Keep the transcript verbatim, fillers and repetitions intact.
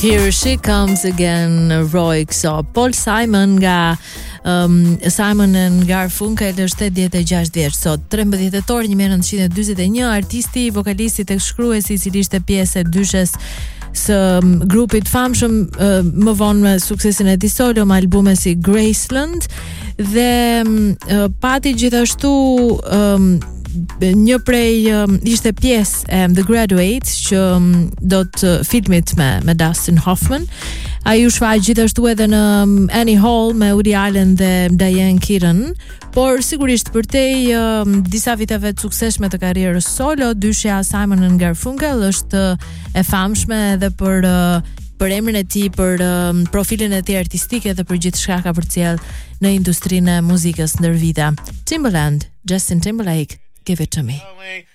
Here she comes again, Roy Kso. Paul Simon nga um, Simon and Garfunkel është tetëdhjetë e gjashtë vjeç sot, trembëdhjetë tetor një mijë e nëntëqind e dyzet e një, artisti, vokalisti tek shkruesi i cili ishte pjesë e dyshes së um, grupit famshëm, uh, më vonë me suksesin e tij solo me albume si Graceland dhe um, uh, pati gjithashtu um, një prej um, ishte pjesë e um, The Graduate që um, do të filmit me, me Dustin Hoffman. Ai u shfaq gjithashtu edhe në um, Annie Hall me Woody Allen dhe Diane Keaton, por sigurisht përtej um, disa viteve të suksesshme të karrierës solo, dyshja Simon and Garfunkel është e famshme edhe për uh, për emrin e tij, për um, profilin e tij artistik dhe për gjithçka ka përcjell në industrinë e muzikës ndër vite. Timbaland, Justin Timberlake, Give It To Me.